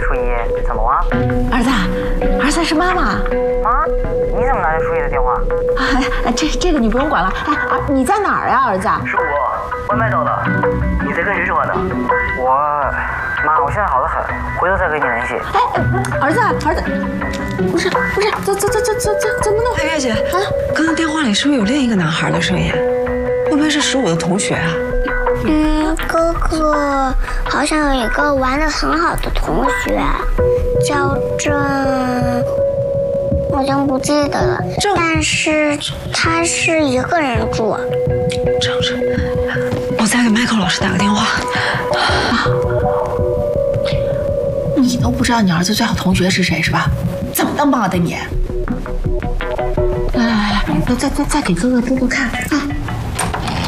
初一，怎么了？ 儿子是妈妈。 啊？你怎么拿着初一的电话？ 这个你不用管了。哎，你在哪儿呀，儿子？ 是我，外卖到了。你在跟谁说话呢？妈，我现在好得很，回头再跟你联系。 哎，儿子，不是，怎么弄？ 哎，月姐啊，刚刚电话里是不是有另一个男孩的声音？会不会是15的同学啊？ 哥哥好像有一个玩得很好的同学，叫郑，好像不记得了。但是他是一个人住。 郑，我再给 Michael 老师打个电话。 你都不知道你儿子最好同学是谁是吧？怎么当妈的你？来，再给哥哥看。